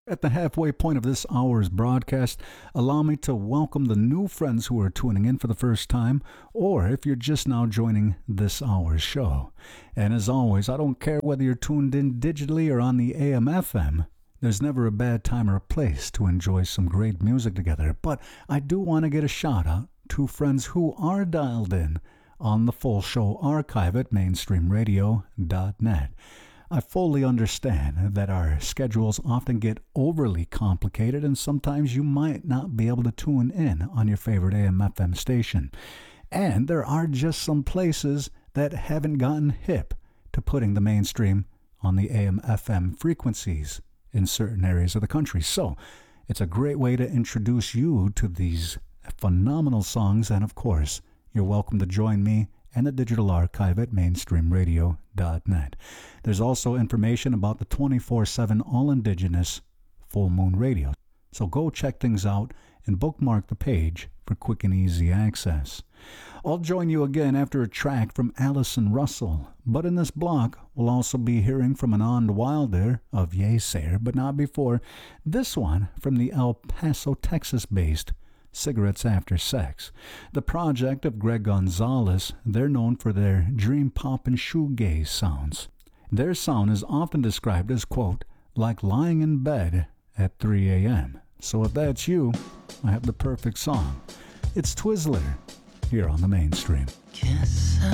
At the halfway point of this hour's broadcast, allow me to welcome the new friends who are tuning in for the first time, or if you're just now joining this hour's show. And as always, I don't care whether you're tuned in digitally or on the AM/FM. There's never a bad time or a place to enjoy some great music together. But I do want to get a shout out to friends who are dialed in on the full show archive at mainstreamradio.net. I fully understand that our schedules often get overly complicated and sometimes you might not be able to tune in on your favorite AM/FM station. And there are just some places that haven't gotten hip to putting the mainstream on the AM/FM frequencies in certain areas of the country. So it's a great way to introduce you to these phenomenal songs, and of course, you're welcome to join me and the digital archive at mainstreamradio.net. There's also information about the 24/7 all-indigenous Full Moon Radio. So go check things out and bookmark the page for quick and easy access. I'll join you again after a track from Allison Russell, but in this block we'll also be hearing from Anand Wilder of Yeasayer, but not before. This one from the El Paso, Texas-based Cigarettes After Sex, the project of Greg Gonzalez. They're known for their dream pop and shoegaze sounds. Their sound is often described as, quote, like lying in bed at 3 a.m. So if that's you, I have the perfect song. It's Twizzler here on the Mainstream. Kiss